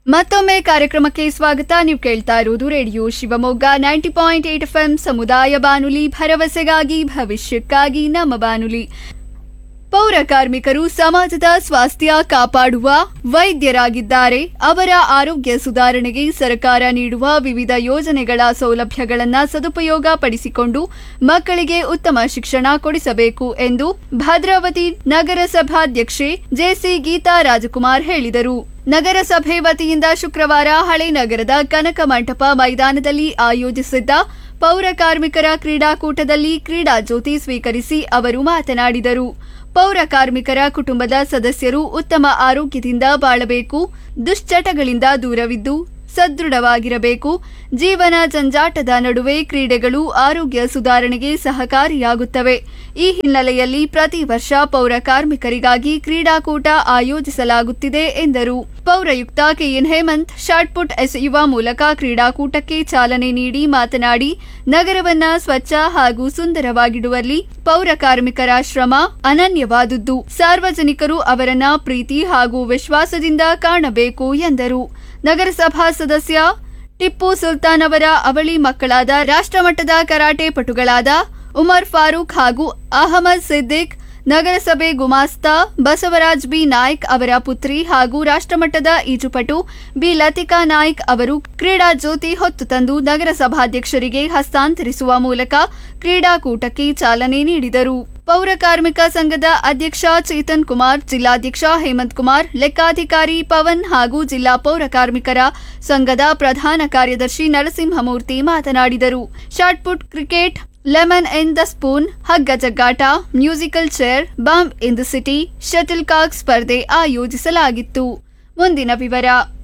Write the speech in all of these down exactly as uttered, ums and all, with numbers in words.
ಮತ್ತೊಮ್ಮೆ ಕಾರ್ಯಕ್ರಮಕ್ಕೆ ಸ್ವಾಗತ. ನೀವು ಕೇಳ್ತಾ ಇರುವುದು radio Shivamogga ninety point eight F M ಸಮುದಾಯ ಬಾನುಲಿ, ಭರವಸೆಗಾಗಿ ಭವಿಷ್ಯಕ್ಕಾಗಿ ನಮ್ಮ ಬಾನುಲಿ. ಪೌರ ಕಾರ್ಮಿಕರು ಸಮಾಜದ ಸ್ವಾಸ್ಥ್ಯ ಕಾಪಾಡುವ ವೈದ್ಯರಾಗಿದ್ದಾರೆ. ಅವರ ಆರೋಗ್ಯ ಸುಧಾರಣೆಗೆ ಸರ್ಕಾರ ನೀಡುವ ವಿವಿಧ ಯೋಜನೆಗಳ ಸೌಲಭ್ಯಗಳನ್ನು ಸದುಪಯೋಗ ಪಡಿಸಿಕೊಂಡು ಮಕ್ಕಳಿಗೆ ಉತ್ತಮ ಶಿಕ್ಷಣ ಕೊಡಿಸಬೇಕು ಎಂದು ಭದ್ರಾವತಿ ನಗರಸಭಾಧ್ಯಕ್ಷೆ ಜೆಸಿ ಗೀತಾ ರಾಜಕುಮಾರ್ ಹೇಳಿದರು. ನಗರಸಭೆ ವತಿಯಿಂದ ಶುಕ್ರವಾರ ಹಳೆ ನಗರದ ಕನಕ ಮಂಟಪ ಮೈದಾನದಲ್ಲಿ ಆಯೋಜಿಸಿದ್ದ ಪೌರ ಕಾರ್ಮಿಕರ ಕ್ರೀಡಾಕೂಟದಲ್ಲಿ ಕ್ರೀಡಾ ಜ್ಯೋತಿ ಸ್ವೀಕರಿಸಿ ಅವರು ಮಾತನಾಡಿದರು. ಪೌರ ಕಾರ್ಮಿಕರ ಕುಟುಂಬದ ಸದಸ್ಯರು ಉತ್ತಮ ಆರೋಗ್ಯದಿಂದ ಬಾಳಬೇಕು, ದುಶ್ಚಟಗಳಿಂದ ದೂರವಿದ್ದು ಸದೃಢವಾಗಿರಬೇಕು. ಜೀವನ ಜಂಜಾಟದ ನಡುವೆ ಕ್ರೀಡೆಗಳು ಆರೋಗ್ಯ ಸುಧಾರಣೆಗೆ ಸಹಕಾರಿಯಾಗುತ್ತವೆ. ಈ ಹಿನ್ನೆಲೆಯಲ್ಲಿ ಪ್ರತಿ ವರ್ಷ ಪೌರ ಕಾರ್ಮಿಕರಿಗಾಗಿ ಕ್ರೀಡಾಕೂಟ ಆಯೋಜಿಸಲಾಗುತ್ತಿದೆ ಎಂದರು. ಪೌರಾಯುಕ್ತ ಕೆಎನ್ ಹೇಮಂತ್ ಶಾಟ್ಪುಟ್ ಎಸೆಯುವ ಮೂಲಕ ಕ್ರೀಡಾಕೂಟಕ್ಕೆ ಚಾಲನೆ ನೀಡಿ ಮಾತನಾಡಿ, ನಗರವನ್ನ ಸ್ವಚ್ಛ ಹಾಗೂ ಸುಂದರವಾಗಿಡುವಲ್ಲಿ ಪೌರ ಕಾರ್ಮಿಕರ ಶ್ರಮ ಅನನ್ಯವಾದುದು. ಸಾರ್ವಜನಿಕರು ಅವರನ್ನ ಪ್ರೀತಿ ಹಾಗೂ ವಿಶ್ವಾಸದಿಂದ ಕಾಣಬೇಕು ಎಂದರು. ನಗರಸಭಾ ಸದಸ್ಯ ಟಿಪ್ಪು ಸುಲ್ತಾನ್ ಅವರ ಅವಳಿ ಮಕ್ಕಳಾದ ರಾಷ್ಟ್ರಮಟ್ಟದ ಕರಾಟೆ ಪಟುಗಳಾದ ಉಮರ್ ಫಾರೂಕ್ ಹಾಗೂ ಅಹಮದ್ ಸಿದ್ದಿಕ್, ನಗರಸಭೆ ಗುಮಾಸ್ತ ಬಸವರಾಜ್ ಬಿ ನಾಯ್ಕ್ ಅವರ ಪುತ್ರಿ ಹಾಗೂ ರಾಷ್ಟ್ರಮಟ್ಟದ ಈಜುಪಟು ಬಿ ಲತಿಕಾ ನಾಯ್ಕ್ ಅವರು ಕ್ರೀಡಾ ಜ್ಯೋತಿ ಹೊತ್ತು ತಂದು ನಗರಸಭಾಧ್ಯಕ್ಷರಿಗೆ ಹಸ್ತಾಂತರಿಸುವ ಮೂಲಕ ಕ್ರೀಡಾಕೂಟಕ್ಕೆ ಚಾಲನೆ ನೀಡಿದರು. ಪೌರ ಕಾರ್ಮಿಕ ಸಂಘದ ಅಧ್ಯಕ್ಷ ಚೇತನ್ ಕುಮಾರ್, ಜಿಲ್ಲಾಧ್ಯಕ್ಷ ಹೇಮಂತ್ ಕುಮಾರ್, ಲೆಕ್ಕಾಧಿಕಾರಿ ಪವನ್ ಹಾಗೂ ಜಿಲ್ಲಾ ಪೌರ ಕಾರ್ಮಿಕರ ಸಂಘದ ಪ್ರಧಾನ ಕಾರ್ಯದರ್ಶಿ ನರಸಿಂಹಮೂರ್ತಿ ಮಾತನಾಡಿದರು. Shot put, cricket, lemon in the spoon, ಹಗ್ಗ ಜಗ್ಗಾಟ, musical chair, bomb in the city, shuttle cock ಸ್ಪರ್ಧೆ ಆಯೋಜಿಸಲಾಗಿತ್ತು. ಮುಂದಿನ ವಿವರ.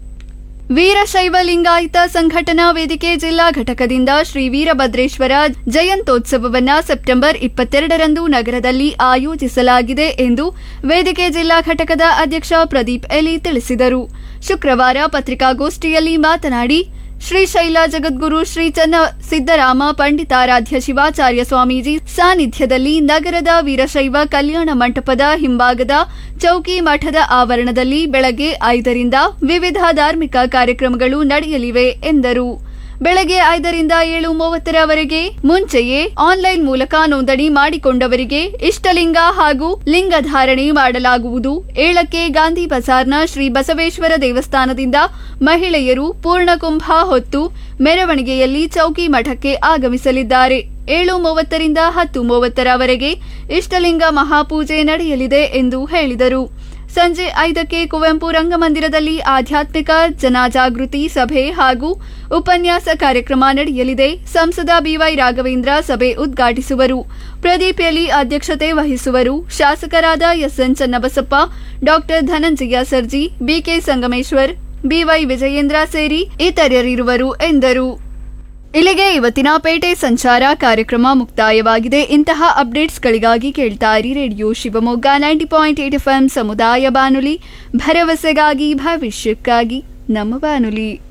ವೀರಶೈವ ಲಿಂಗಾಯತ ಸಂಘಟನಾ ವೇದಿಕೆ ಜಿಲ್ಲಾ ಘಟಕದಿಂದ ಶ್ರೀ ವೀರಭದ್ರೇಶ್ವರ ಜಯಂತ್ಯೋತ್ಸವವನ್ನು ಸೆಪ್ಟೆಂಬರ್ ಇಪ್ಪತ್ತೆರಡರಂದು ನಗರದಲ್ಲಿ ಆಯೋಜಿಸಲಾಗಿದೆ ಎಂದು ವೇದಿಕೆ ಜಿಲ್ಲಾ ಘಟಕದ ಅಧ್ಯಕ್ಷ ಪ್ರದೀಪ್ ಎಲಿ ತಿಳಿಸಿದರು. ಶುಕ್ರವಾರ ಪತ್ರಿಕಾಗೋಷ್ಠಿಯಲ್ಲಿ ಮಾತನಾಡಿ, ಶ್ರೀಶೈಲ ಜಗದ್ಗುರು ಶ್ರೀ ಚನ್ನ ಸಿದ್ದರಾಮ ಪಂಡಿತಾರಾಧ್ಯ ಶಿವಾಚಾರ್ಯ ಸ್ವಾಮೀಜಿ ಸಾನ್ನಿಧ್ಯದಲ್ಲಿ ನಗರದ ವೀರಶೈವ ಕಲ್ಯಾಣ ಮಂಟಪದ ಹಿಂಭಾಗದ ಚೌಕಿ ಮಠದ ಆವರಣದಲ್ಲಿ ಬೆಳಗ್ಗೆ ಐದರಿಂದ ವಿವಿಧ ಧಾರ್ಮಿಕ ಕಾರ್ಯಕ್ರಮಗಳು ನಡೆಯಲಿವೆ ಎಂದರು. ಬೆಳಗ್ಗೆ ಐದರಿಂದ ಏಳು ಮೂವತ್ತರವರೆಗೆ ಮುಂಚೆಯೇ ಆನ್ಲೈನ್ ಮೂಲಕ ನೋಂದಣಿ ಮಾಡಿಕೊಂಡವರಿಗೆ ಇಷ್ಟಲಿಂಗ ಹಾಗೂ ಲಿಂಗಧಾರಣೆ ಮಾಡಲಾಗುವುದು. ಏಳಕ್ಕೆ ಗಾಂಧಿ ಬಜಾರ್ನ ಶ್ರೀ ಬಸವೇಶ್ವರ ದೇವಸ್ಥಾನದಿಂದ ಮಹಿಳೆಯರು ಪೂರ್ಣಕುಂಭ ಹೊತ್ತು ಮೆರವಣಿಗೆಯಲ್ಲಿ ಚೌಕಿ ಮಠಕ್ಕೆ ಆಗಮಿಸಲಿದ್ದಾರೆ. ಏಳು ಮೂವತ್ತರಿಂದ ಹತ್ತು ಮೂವತ್ತರವರೆಗೆ ಇಷ್ಟಲಿಂಗ ಮಹಾಪೂಜೆ ನಡೆಯಲಿದೆ ಎಂದು ಹೇಳಿದರು. ಸಂಜೆ ಐದಕ್ಕೆ ಕುವೆಂಪು ರಂಗಮಂದಿರದಲ್ಲಿ ಆಧ್ಯಾತ್ಮಿಕ ಜನಜಾಗೃತಿ ಸಭೆ ಹಾಗೂ ಉಪನ್ಯಾಸ ಕಾರ್ಯಕ್ರಮ ನಡೆಯಲಿದೆ. ಸಂಸದ ಬಿವೈ ರಾಘವೇಂದ್ರ ಸಭೆ ಉದ್ಘಾಟಿಸುವರು. ಪ್ರದೀಪ್ ಎಲಿ ಅಧ್ಯಕ್ಷತೆ ವಹಿಸುವರು. ಶಾಸಕರಾದ SN Channabasappa, doctor Dhananjaya Sarji, BK Sangameshwar, B Y Vijayendra ಸೇರಿ ಇತರರಿರುವರು ಎಂದರು. ಇಲ್ಲಿಗೆ ಇವತ್ತಿನ ಪೇಟೆ ಸಂಚಾರ ಕಾರ್ಯಕ್ರಮ ಮುಕ್ತಾಯವಾಗಿದೆ. ಇಂತಹ ಅಪ್ಡೇಟ್ಸ್ಗಳಿಗಾಗಿ ಕೇಳ್ತಾ ಇರಿ radio Shivamogga ninety point eight F M ಸಮುದಾಯ ಬಾನುಲಿ, ಭರವಸೆಗಾಗಿ ಭವಿಷ್ಯಕ್ಕಾಗಿ ನಮ್ಮ ಬಾನುಲಿ.